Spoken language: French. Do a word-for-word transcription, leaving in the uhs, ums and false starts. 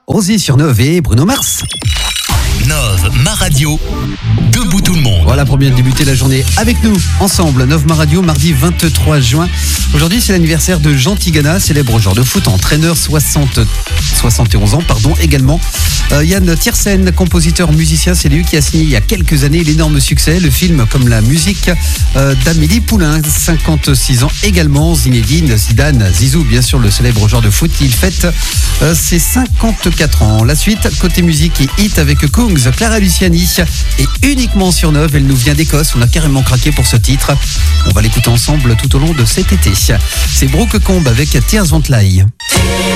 Rosier sur Nove et Bruno Mars. Nove, ma radio, debout tout le monde. Voilà pour bien débuter la journée avec nous, ensemble. Nove Ma Radio, mardi vingt-trois juin. Aujourd'hui, c'est l'anniversaire de Jean Tigana, célèbre joueur de foot, entraîneur, soixante, soixante et onze ans, pardon, également. Euh, Yann Tiersen, compositeur, musicien, c'est lui qui a signé il y a quelques années l'énorme succès, le film comme la musique euh, d'Amélie Poulain, cinquante-six ans également. Zinedine Zidane, Zizou, bien sûr, le célèbre joueur de foot, il fête euh, ses cinquante-quatre ans. La suite, côté musique et hit avec Kungs, Clara Luciani, et uniquement sur Nove, elle nous vient d'Écosse, on a carrément craqué pour ce titre. On va l'écouter ensemble tout au long de cet été. C'est Brooke Combe avec Tears Won't Lie.